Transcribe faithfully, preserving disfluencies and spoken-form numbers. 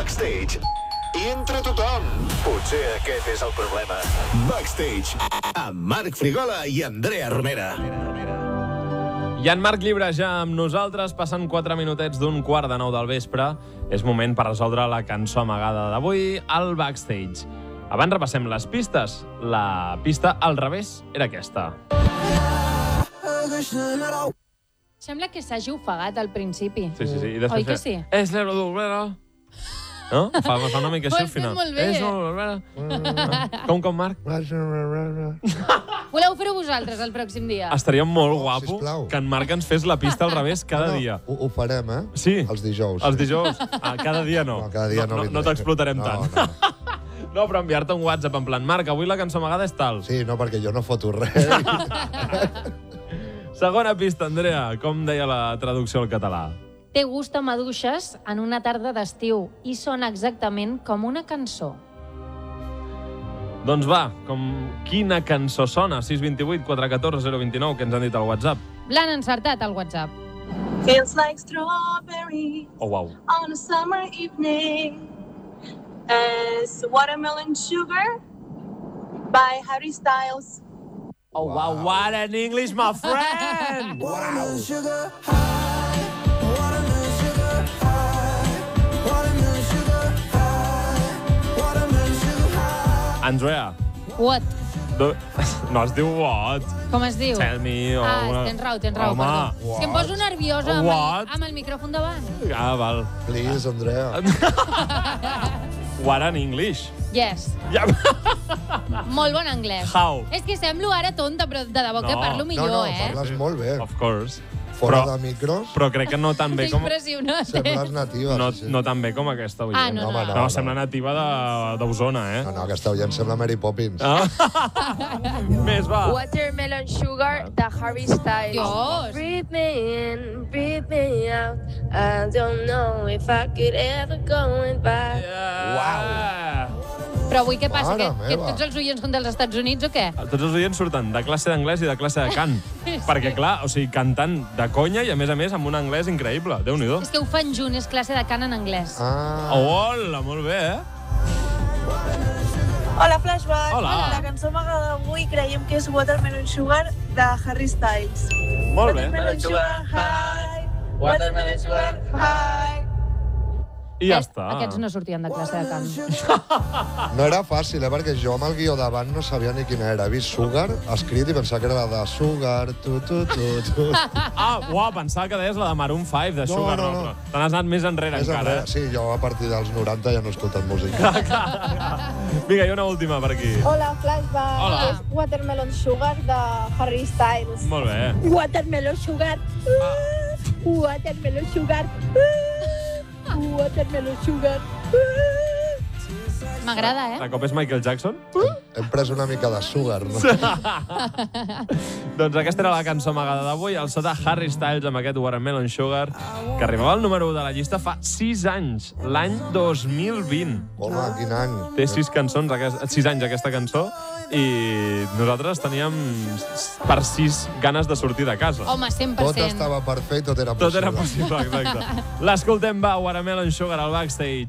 Backstage. I entre tothom. Potser aquest és el problema. Backstage, amb Marc Frigola i Andrea Romera. I en Marc Llibre ja amb nosaltres, passant quatre minutets d'un quart de nou del vespre. És moment per resoldre la cançó amagada d'avui, al Backstage. Abans repassem les pistes. La pista al revés era aquesta. Sembla que s'hagi ofegat al principi. Sí, sí, sí. I Oi que sí? És l'Eurodoblera. No? Fa, fa una mica així al Ho has fet final. molt bé. És l'Eurodoblera. Com, com, Marc? Voleu fer-ho vosaltres el pròxim dia? Estaria molt guapo sisplau. que en Marc ens fes la pista al revés cada No, no, dia. Ho, ho farem, eh? Sí. Els dijous. Els sí. dijous. Ah, cada dia no. No, cada dia no No, vindré. no t'explotarem No, tant. no. No, però enviar-te un WhatsApp en plan, Marc, avui la cançó amagada és tal. Sí, no, perquè jo no foto res. Segona pista, Andrea. Com deia la traducció al català? Té gust a maduixes en una tarda d'estiu i sona exactament com una cançó. Doncs va, com quina cançó sona? sis dos vuit quatre un quatre zero dos nou, que ens han dit al WhatsApp. L'han encertat al WhatsApp. Feels like strawberries Oh, wow. on a summer evening. As Watermelon Sugar by Harry Styles. Oh, wow, what an English, my friend! Wow. Andrea. What? Do... No es diu what? Com es diu? Tell me. O Ah, una... tens raó, tens raó, Home. perdó. És que em poso nerviosa amb What? el, amb el micròfon davant. Ah, val. Please, Andrea. What an English. Yes. Ja. Molt bon anglès. How? És que semblo ara tonta, però de debò que No. parlo No, millor, no, eh? parles molt bé. Of course. Fora Però, de micros, però crec que no tan bé Que com... impressionant. sembles nativa. No, sí, sí. no tan bé com aquesta oient. Ah, no, home, no. No, sembla nativa de- d'Osona, eh? No, no, aquesta oient sembla Mary Poppins. Ah. Més, va. Watermelon Sugar de Harry Styles. Dios. Breathe me in, breathe me out. I don't know if I could ever go back. Wow. Però avui què passa? Mare Que, que meva. tots els oients són dels Estats Units o què? Tots els oients surten de classe d'anglès i de classe de cant. Perquè, clar, o sigui, cantant de conya i, a més a més, amb un anglès increïble. Déu-n'hi-do. És que ho fan junt, és classe de cant en anglès. Ah, Hola, molt bé, eh? Hola, Flashback. Hola. La cançó m'agrada d'avui creiem que és Watermelon Sugar de Harry Styles. Molt bé. Watermelon Sugar High. Watermelon Sugar High. I ja Eh, està. Aquests no sortien de classe de cant. no era fàcil, eh? Perquè jo amb el guió davant no sabia ni quina era. He vist Sugar escrit i pensava que era la de Sugar, tu, tu, tu, tu. Ah, uau, pensava que deies la de Maroon cinc, de No, Sugar. no, no. però Te n'has anat més enrere, És encara. enrere. Sí, jo a partir dels noranta ja no he escoltat música. Eh? Vinga, i una última per aquí. Hola, Flashback. Hola. És Watermelon Sugar de Harry Styles. Molt bé. Watermelon Sugar. Watermelon Sugar. Watermelon Sugar. M'agrada, eh? De cop és Michael Jackson? Hem pres una mica de Sugar, no? Doncs aquesta era la cançó amagada d'avui, el so de Harry Styles amb aquest Watermelon Sugar, que arribava al número u de la llista fa sis anys, l'any dos mil vint. Home, quin any. Té sis cançons, aquest, sis anys aquesta cançó, i nosaltres teníem per sis ganes de sortir de casa. Home, cent per Tot cent. estava perfecte, tot era Tot possible. era possible, exacte. L'escoltem, va, Watermelon Sugar al Backstage.